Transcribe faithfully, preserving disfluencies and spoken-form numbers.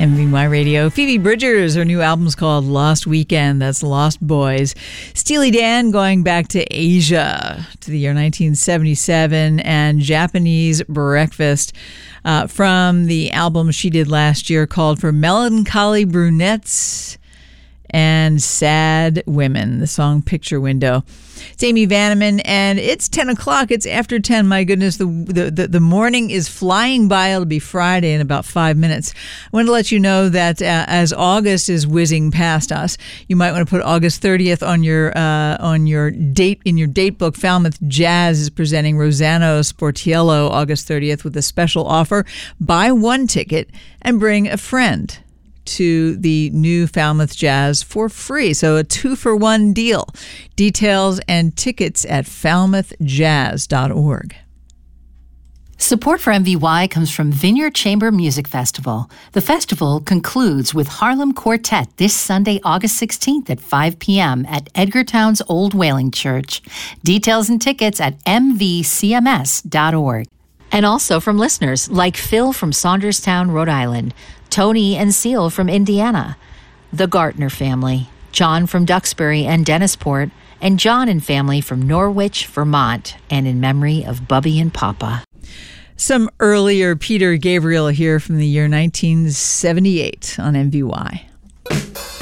M V Y Radio. Phoebe Bridgers, her new album's called Lost Weekend. That's Lost Boys. Steely Dan going back to Asia to the year nineteen seventy-seven, and Japanese Breakfast uh, from the album she did last year called For Melancholy Brunettes and Sad Women, the song Picture Window. It's Amy Vanneman, and it's ten o'clock. It's after ten. My goodness, the, the, the, the morning is flying by. It'll be Friday in about five minutes. I want to let you know that uh, as August is whizzing past us, you might want to put August thirtieth on your uh, on your date in your date book. Falmouth Jazz is presenting Rosanna Sportiello August thirtieth with a special offer. Buy one ticket and bring a friend to the new Falmouth Jazz for free. So a two-for-one deal. Details and tickets at falmouth jazz dot org. Support for M V Y comes from Vineyard Chamber Music Festival. The festival concludes with Harlem Quartet this Sunday, August sixteenth at five p.m. at Edgartown's Old Whaling Church. Details and tickets at m v c m s dot org. And also from listeners like Phil from Saunderstown, Rhode Island, Tony and Seal from Indiana, the Gartner family, John from Duxbury and Dennisport, and John and family from Norwich, Vermont, and in memory of Bubby and Papa. Some earlier Peter Gabriel here from the year nineteen seventy-eight on M V Y.